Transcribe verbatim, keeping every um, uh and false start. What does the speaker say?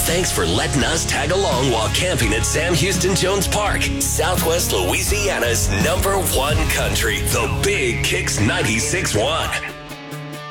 Thanks for letting us tag along while camping at Sam Houston Jones Park, Southwest Louisiana's number one country, the Big Kicks ninety-six point one.